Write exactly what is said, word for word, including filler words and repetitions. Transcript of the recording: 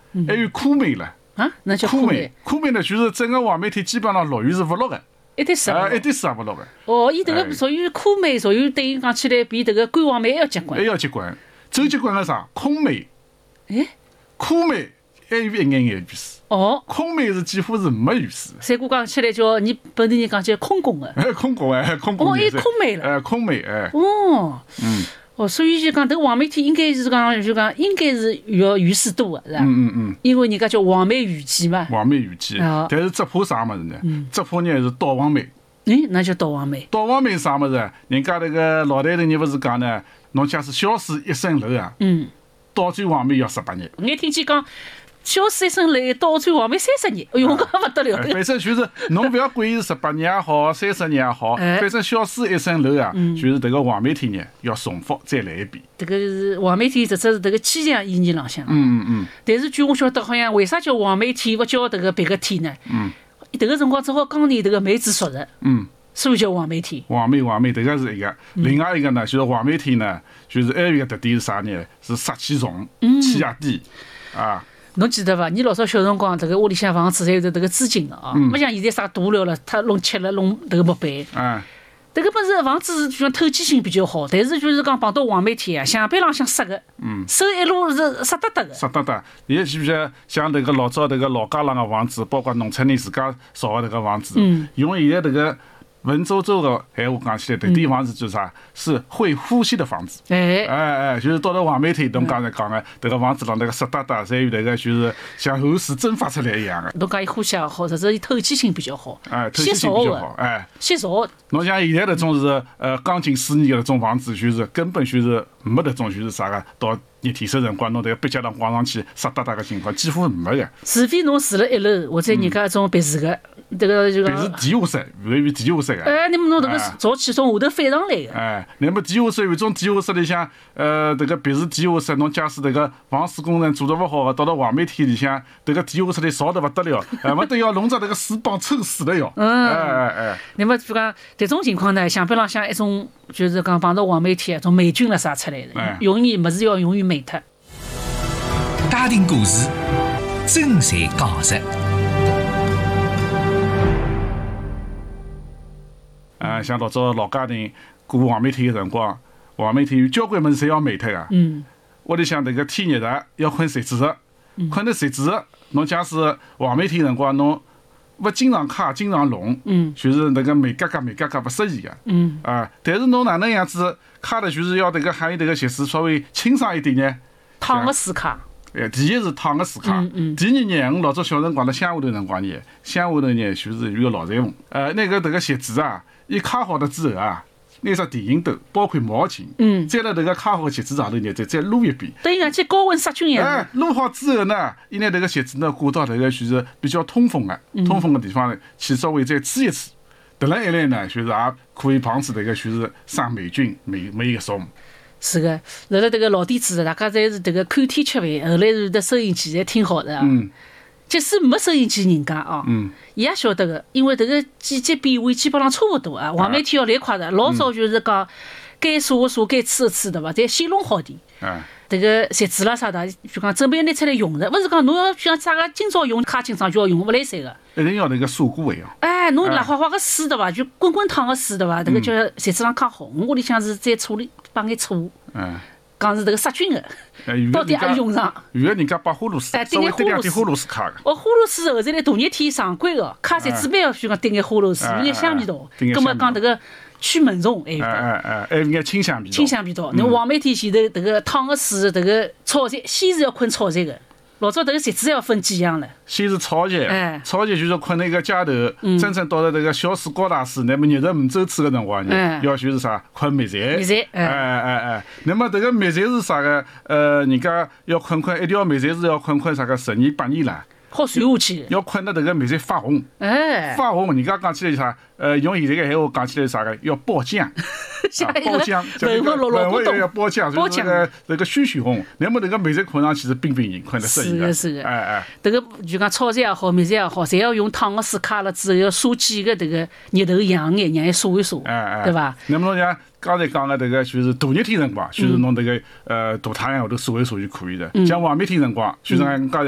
还有酷美了。 啊，那叫酷美。 酷美呢，就是整个黄媒体基本上录音是不录的， 一点事啊，一点事也不录的。 哦，伊迭个属于酷美，属于对伊讲起来比迭个官网媒还要结棍。 还要结棍。最结棍个啥？空媒。 哎， 酷美还有一眼眼语词。 哦， 空媒是几乎是没语词。 三哥讲起来叫你本地人讲叫空工的。 哎，空工哎，空工。 哦，还空媒了。 哎，空媒哎。 哦。 嗯。 哦，所以就讲，迭个黄媒体应该是讲，就讲应该是要语词多的，是吧？ 嗯嗯嗯。 因为人家叫黄媒语记嘛。 黄媒语记， 哦、 但是只怕啥么子呢？嗯、只怕呢是倒黄媒。 哎，那叫倒黄媒。 倒黄媒啥么子？人家那个老太太人不是讲呢？侬假使小试一层楼啊， 嗯， 倒转黄媒要十八年。 我听见讲。小试一层楼，倒转黄媒三十年，哎呦，搿勿得了！ 反正就是侬勿要管伊是十八年也好，三十年也好，反正小试一层楼啊，就是迭个黄媒体呢要重复再来一遍。 迭个是黄媒体，实质是迭个牵强意义浪向。 嗯嗯嗯。 但是据我晓得，好像为啥叫黄媒体，勿叫迭个别个体呢？ 嗯。 迭个辰光正好刚念迭个梅子熟食。 嗯。 所以叫黄媒体。 黄媒黄媒，迭个是一个。另外一个呢，就是黄媒体呢，就是还有一个特点是啥呢？是杀气重，气压低，啊。 侬记得伐？你老早小辰光，迭个屋里向房子侪有迭个资金的啊，没像现在啥大料了，它弄漆了，弄迭个木板。 嗯。 迭个本身房子就讲透气性比较好，但是就是讲碰到黄媒体啊，墙壁浪向塞个，嗯，手一路是塞得得个。 塞得得，现记不记得像迭个老早迭个老家浪个房子，包括农村人自家造个迭个房子，嗯，用现在迭个文绉绉个闲话讲起来，迭地方是就是啥？是会呼吸的房子。 哎哎哎，就是到了黄媒体，侬刚才讲个迭个房子浪迭个塞得得，侪有迭个就是像后水蒸发出来一样的。 侬讲伊呼吸也好，或者伊透气性比较好。 哎，透气性比较好。哎， 吸潮。 侬像现在那种是呃钢筋水泥的那种房子，就是根本就是没得种就是啥个到热天色辰光，侬迭个壁脚上挂上去塞得得个情况几乎没个。 除非侬住了一楼或者人家一种别墅个。这个就讲，但是地下室，属于地下室个。 哎，那么侬这个早起从下头翻上来个。 哎，那么地下室有种地下室里向，呃，这个别墅地下室，侬假使这个防水工程做得勿好个，到了黄媒体里向，这个地下室里烧得勿得了，哎，没得要弄着这个水帮抽死了要。 嗯。 哎哎哎。 那么就讲这种情况呢，墙壁浪向一种就是讲碰到黄媒体一种霉菌了啥出来的，容易物事要容易霉脱。 家庭故事，真实讲述。 啊，像老早老家庭过黄媒体个辰光，黄媒体有交关物事侪要霉脱个。嗯。屋里向迭个天热个要困谁子个，困得谁子个，侬假使黄媒体辰光侬勿经常开，经常弄，嗯，就是那个霉格格霉格格勿适宜个。嗯。啊，但是侬哪能样子开了，就是要迭个喊伊迭个席子稍微清爽一点呢？ 烫个水开。 哎，第一是烫个水开， 嗯嗯、 第二呢，我老早小辰光辣乡下头辰光呢，乡下头呢就是有个老裁缝，呃，那个迭个席子啊，伊开好了之后啊，拿只电熨斗，包括毛巾，嗯，再辣迭个开好个席子上头呢，再再撸一遍。 对呀，去高温杀菌一样。 哎，撸好之后呢，伊拿迭个席子呢挂到迭个就是比较通风个、通风个地方去稍微再吹一吹，得了一来呢，就是也可以防止迭个就是生霉菌、霉霉个虫。 是个，辣辣迭个老底子，大家侪是迭个看天吃饭，后来是得收音机侪听好的啊。嗯。即使没收音机，人家哦，嗯，伊也晓得个，因为迭个季节变化基本上差勿多啊。黄媒体要来快的，老早就是讲该刷个刷，该吹个吹，对伐？侪先弄好点。嗯。迭个席子啦啥的，就讲准备拿出来用的，勿是讲侬要像啥个今朝用，卡今朝就要用，勿来三个。 一定要那个刷过一样。 哎，侬辣花花个水对伐？就滚滚烫个水对伐？迭个叫席子上卡好，我屋里向是再处理放眼醋。嗯。讲是迭个杀菌个，到底也用上。 有的人家把花露水，稍微滴两点花露水开个。 哦，花露水后头来大热天常规个，开席子板就讲滴眼花露水，有眼香味道。葛末讲迭个驱蚊虫还有哎哎哎，还有眼清香味道。 清香味道，侬黄媒体前头迭个烫个水，迭个炒菜，先是要困炒菜个。老早迭个席子要分几样了。 先是炒菜， 哎、 炒菜就是困那个街头，嗯、真正到了这个小水高大水，那么热热五洲处个辰光呢，哎、要就是啥困蜜菜， 蜜菜， 哎哎哎哎。那么这个蜜菜是啥个？呃，人家要困困一条蜜菜是要困困啥个十年八年了。 好传下去。 要困得迭个蜜菜发红，哎，发红，人家讲起来啥？呃，用现在个闲话讲起来啥个？要爆浆，啊，爆浆， 文文老老不懂，要爆浆，就是这个这个鲜血红。那么迭个蜜菜困上去是冰冰硬，困得适宜的。 是个是个， 哎哎， 迭个就讲炒菜也好，蜜菜也好，侪要用烫个水开了之后，要刷几个迭个热头养眼，让伊刷一刷， 哎哎， 对伐？ 那么侬像刚才讲个迭个，就是大热天辰光，就是侬迭个呃大太阳下头晒一晒就可以的。像黄梅天辰光，就是讲刚才。